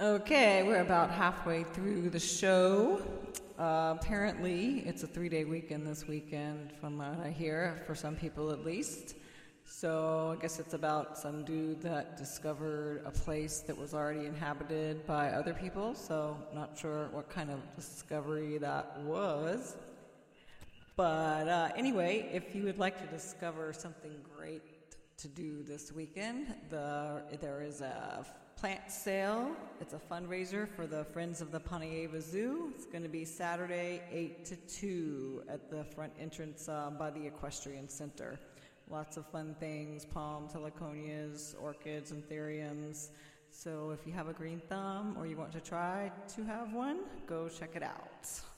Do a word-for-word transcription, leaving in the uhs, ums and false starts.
Okay, we're about halfway through the show. Uh, apparently, it's a three day weekend this weekend, from what I hear, for some people at least. So, I guess it's about some dude that discovered a place that was already inhabited by other people. So, not sure what kind of discovery that was. But uh, anyway, if you would like to discover something great to do this weekend, the, there is a plant sale. It's a fundraiser for the Friends of the Pontiac Zoo. It's going to be Saturday, eight to two at the front entrance uh, by the Equestrian Center. Lots of fun things, palms, heliconias, orchids, anthuriums. So if you have a green thumb or you want to try to have one, go check it out.